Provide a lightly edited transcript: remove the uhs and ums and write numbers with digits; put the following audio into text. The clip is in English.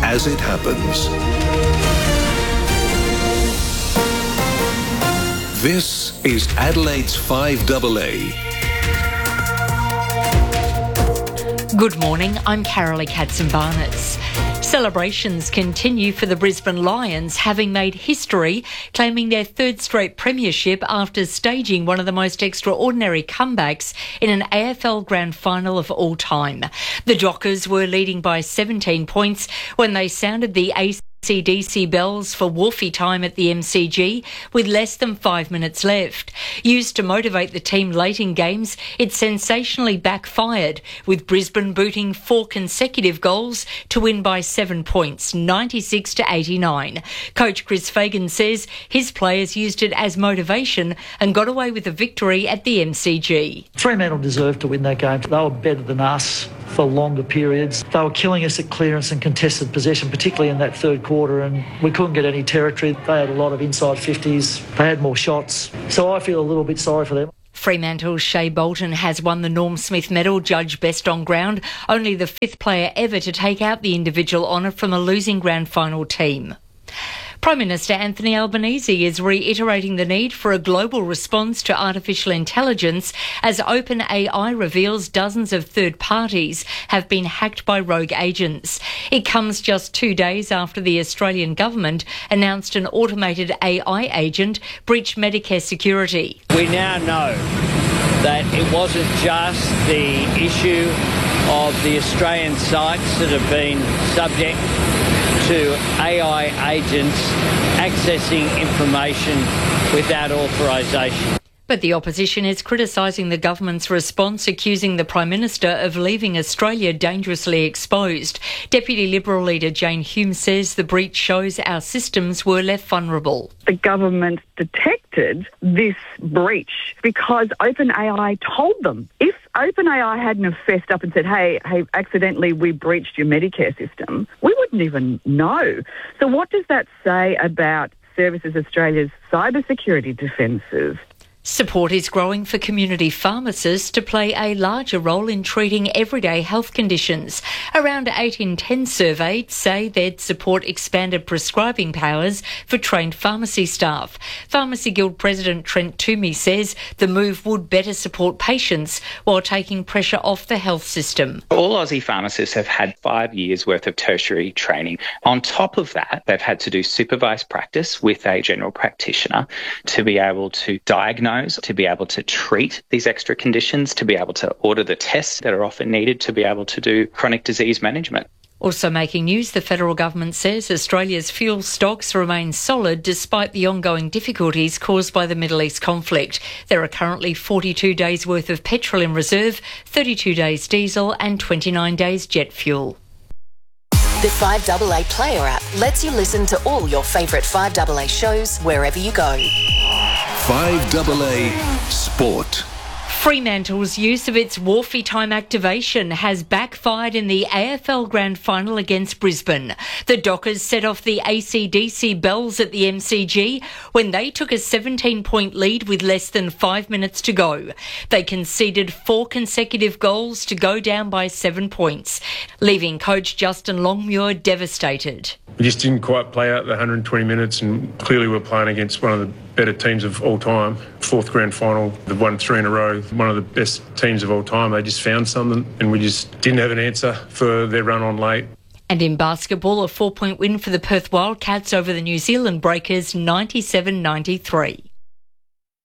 as it happens. This is Adelaide's 5AA. Good morning, I'm Carolee Katzenbarnetz. Celebrations continue for the Brisbane Lions, having made history, claiming their third straight premiership after staging one of the most extraordinary comebacks in an AFL Grand Final of all time. The Dockers were leading by 17 points when they sounded the ACDC bells for Wolfie time at the MCG with less than 5 minutes left. Used to motivate the team late in games, it sensationally backfired, with Brisbane booting 4 consecutive goals to win by 7 points, 96-89. Coach Chris Fagan says his players used it as motivation and got away with a victory at the MCG. Fremantle deserved to win that game. They were better than us for longer periods. They were killing us at clearance and contested possession, particularly in that third quarter, and we couldn't get any territory. They had a lot of inside 50s. They had more shots. So I feel a little bit sorry for them. Fremantle's Shea Bolton has won the Norm Smith Medal, judged best on ground, only the 5th player ever to take out the individual honour from a losing grand final team. Prime Minister Anthony Albanese is reiterating the need for a global response to artificial intelligence as OpenAI reveals dozens of third parties have been hacked by rogue agents. It comes just 2 days after the Australian government announced an automated AI agent breached Medicare security. We now know that it wasn't just the issue of the Australian sites that have been subject to AI agents accessing information without authorisation. But the opposition is criticising the government's response, accusing the Prime Minister of leaving Australia dangerously exposed. Deputy Liberal leader Jane Hume says the breach shows our systems were left vulnerable. The government detected this breach because OpenAI told them. If OpenAI hadn't have fessed up and said, hey, accidentally we breached your Medicare system, we wouldn't even know. So what does that say about Services Australia's cybersecurity defences? Support is growing for community pharmacists to play a larger role in treating everyday health conditions. Around 8 in 10 surveyed say they'd support expanded prescribing powers for trained pharmacy staff. Pharmacy Guild President Trent Toomey says the move would better support patients while taking pressure off the health system. All Aussie pharmacists have had 5 years' worth of tertiary training. On top of that, they've had to do supervised practice with a general practitioner to be able to diagnose, to be able to treat these extra conditions, to be able to order the tests that are often needed to be able to do chronic disease management. Also making news, the federal government says Australia's fuel stocks remain solid despite the ongoing difficulties caused by the Middle East conflict. There are currently 42 days' worth of petrol in reserve, 32 days diesel and 29 days jet fuel. The 5AA Player app lets you listen to all your favourite 5AA shows wherever you go. 5AA Sport. Fremantle's use of its Wolfie time activation has backfired in the AFL Grand Final against Brisbane. The Dockers set off the ACDC bells at the MCG when they took a 17-point lead with less than 5 minutes to go. They conceded 4 consecutive goals to go down by 7 points, leaving coach Justin Longmuir devastated. We just didn't quite play out the 120 minutes, and clearly we're playing against one of the better teams of all time. 4th grand final, they've won 3 in a row, one of the best teams of all time. They just found something and we just didn't have an answer for their run on late. And in basketball, a 4-point win for the Perth Wildcats over the New Zealand Breakers, 97-93.